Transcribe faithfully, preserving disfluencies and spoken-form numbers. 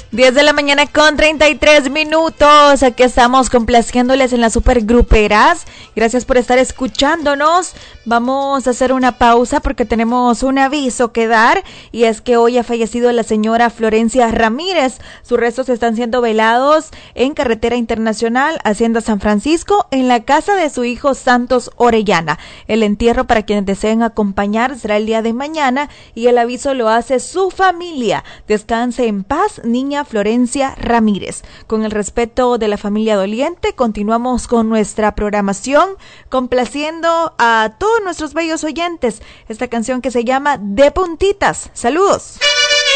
diez de la mañana con treinta y tres minutos. Aquí estamos complaciéndoles en las supergruperas. Gracias por estar escuchándonos. Vamos a hacer una pausa porque tenemos un aviso que dar. Y es que hoy ha fallecido la señora Florencia Ramírez. Sus restos están siendo velados en Carretera Internacional, Hacienda San Francisco, en la casa de su hijo Santos Orellana. El entierro, para quienes deseen acompañar, será el día de mañana. Y el aviso lo hace su familia. Descanse en paz, niña Florencia Ramírez. Con el respeto de la familia doliente, continuamos con nuestra programación, complaciendo a todos nuestros bellos oyentes esta canción que se llama De Puntitas. Saludos.